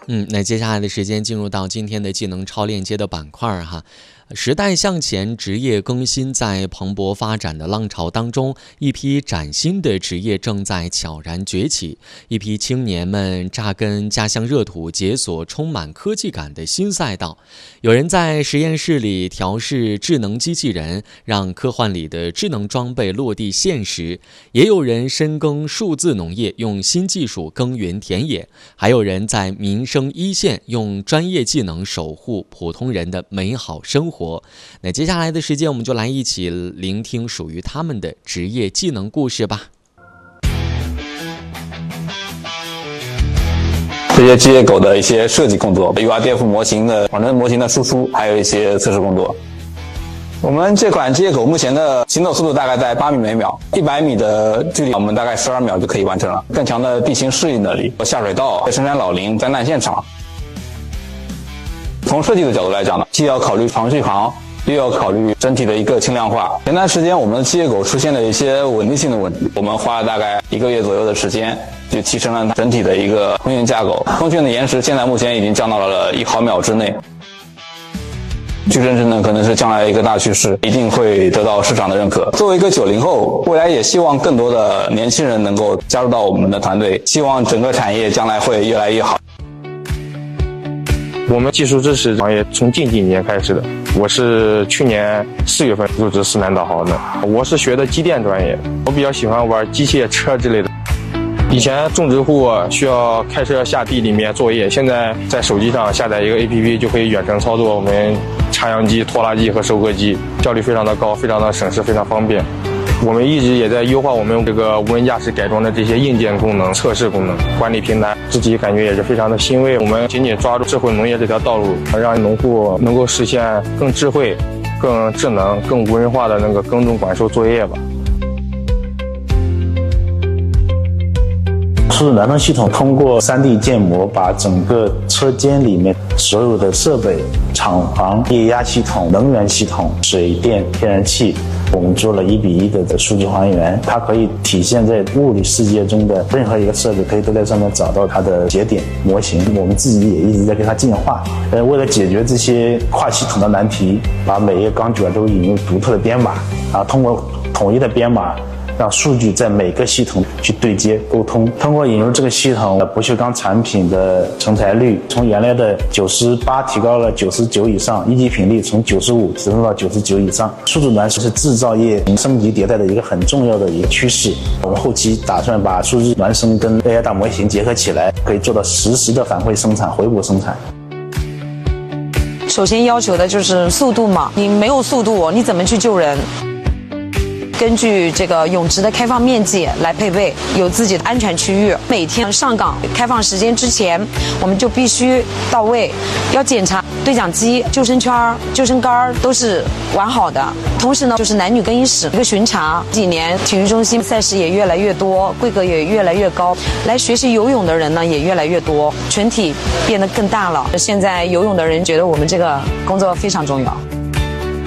那接下来的时间进入到今天的技能超链接的板块哈。时代向前，职业更新在蓬勃发展的浪潮当中，一批崭新的职业正在悄然崛起，一批青年们扎根家乡热土，解锁充满科技感的新赛道。有人在实验室里调试智能机器人，让科幻里的智能装备落地现实；也有人深耕数字农业，用新技术耕耘田野；还有人在民生一线，用专业技能守护普通人的美好生活。那接下来的时间，我们就来一起聆听属于他们的职业技能故事吧。 这些机械狗的一些设计工作 ，URDF 模型的仿真模型的输出，还有一些测试工作。我们这款机械狗目前的行走速度大概在8米每秒，100米的距离我们大概12秒就可以完成了。更强的地形适应能力，下水道、深山老林、灾难现场。从设计的角度来讲呢，既要考虑长续航，又要考虑整体的一个轻量化。前段时间我们的机械狗出现了一些稳定性的问题，我们花了大概1个月左右的时间，就提升了它整体的一个通讯架构。通讯的延时现在目前已经降到了1毫秒之内。矩阵智能可能是将来一个大趋势，一定会得到市场的认可。作为一个90后，未来也希望更多的年轻人能够加入到我们的团队，希望整个产业将来会越来越好。 我们技术支持行业从近几年开始的，我是去年4月份入职思南导航的，我是学的机电专业，我比较喜欢玩机械车之类的。以前种植户需要开车下地里面作业，现在在手机上下载一个 APP 就可以远程操作我们插秧机、拖拉机和收割机，效率非常的高，非常的省事，非常方便。我们一直也在优化我们这个无人驾驶改装的这些硬件功能、测试功能、管理平台，自己感觉也是非常的欣慰。我们紧紧抓住智慧农业这条道路，让农户能够实现更智慧、更智能、更无人化的那个耕种管收作业吧。 数字孪生系统通过3D 建模，把整个车间里面所有的设备、厂房、液压系统、能源系统、水电、天然气，我们做了1:1的数据还原，它可以体现在物理世界中的任何一个设备，可以都在上面找到它的节点模型。我们自己也一直在给它进化。为了解决这些跨系统的难题，把每一个钢卷都引入独特的编码，然后通过统一的编码，让数据在每个系统去对接沟通。通过引入这个系统，不锈钢产品的成材率从原来的98提高了99以上，一级品率从95提升到99以上。数字孪生是制造业升级迭代的一个很重要的一个趋势。我们后期打算把数字孪生跟 AI 大模型结合起来，可以做到实时的反馈生产、回补生产。 首先要求的就是速度嘛，你没有速度，你怎么去救人？根据这个泳池的开放面积来配备，有自己的安全区域。每天上岗开放时间之前，我们就必须到位，要检查对讲机、救生圈、救生杆都是完好的。同时呢，就是男女更衣室一个巡查。几年体育中心赛事也越来越多，规格也越来越高，来学习游泳的人呢也越来越多，群体变得更大了。现在游泳的人觉得我们这个工作非常重要。